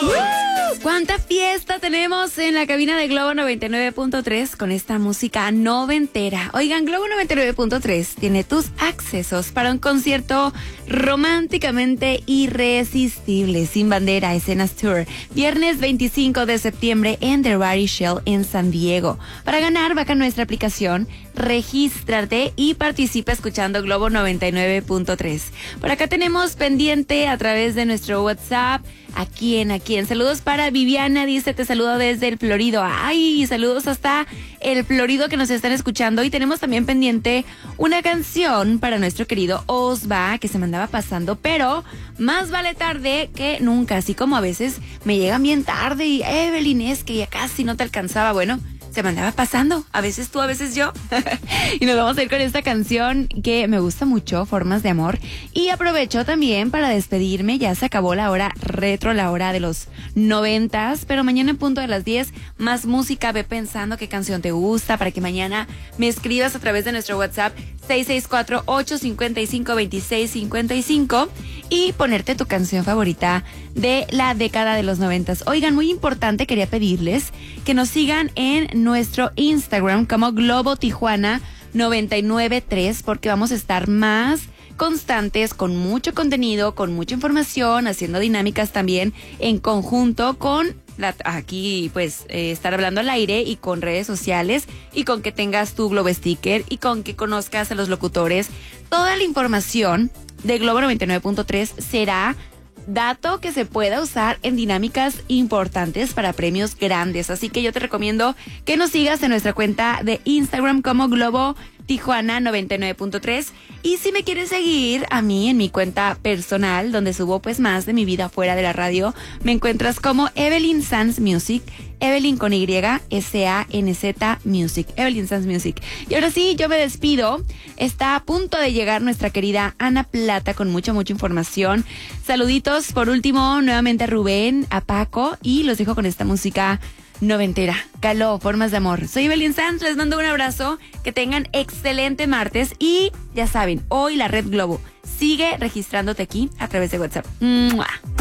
¡Cuánta fiesta tenemos en la cabina de Globo 99.3 con esta música noventera! Oigan, Globo 99.3 tiene tus accesos para un concierto románticamente irresistible, Sin Bandera, Escenas Tour, viernes 25 de septiembre en The Rari Shell en San Diego. Para ganar, baja nuestra aplicación, regístrate y participa escuchando Globo 99.3. Por acá tenemos pendiente a través de nuestro WhatsApp. ¿A quién? Saludos para Viviana, dice, te saludo desde el Florido. Ay, saludos hasta el Florido que nos están escuchando. Y tenemos también pendiente una canción para nuestro querido Osva, que se me andaba pasando, pero más vale tarde que nunca. Así como a veces me llegan bien tarde y Evelyn, es que ya casi no te alcanzaba. Bueno, se me andaba pasando, a veces tú, a veces yo. Y nos vamos a ir con esta canción que me gusta mucho, Formas de Amor. Y aprovecho también para despedirme, ya se acabó la hora retro, la hora de los 90s, pero mañana en punto de las 10, más música. Ve pensando qué canción te gusta para que mañana me escribas a través de nuestro WhatsApp 664-855-2655 y ponerte tu canción favorita de la década de los 90s. Oigan, muy importante, quería pedirles que nos sigan en nuestro Instagram como Globo Tijuana 993, porque vamos a estar más constantes, con mucho contenido, con mucha información, haciendo dinámicas también en conjunto con aquí pues estar hablando al aire y con redes sociales y con que tengas tu Globo Sticker y con que conozcas a los locutores. Toda la información de Globo 99.3 será dato que se pueda usar en dinámicas importantes para premios grandes. Así que yo te recomiendo que nos sigas en nuestra cuenta de Instagram como Globo Tijuana 99.3. Y si me quieres seguir a mí en mi cuenta personal, donde subo pues más de mi vida fuera de la radio, me encuentras como Evelyn Sanz Music, Evelyn con Y, S-A-N-Z Music, Evelyn Sanz Music. Y ahora sí, yo me despido. Está a punto de llegar nuestra querida Ana Plata con mucha información. Saluditos por último nuevamente a Rubén, a Paco, y los dejo con esta música noventera. Caló, Formas de Amor. Soy Evelyn Sanz, les mando un abrazo, que tengan excelente martes y ya saben, hoy la Red Globo sigue registrándote aquí a través de WhatsApp. ¡Mua!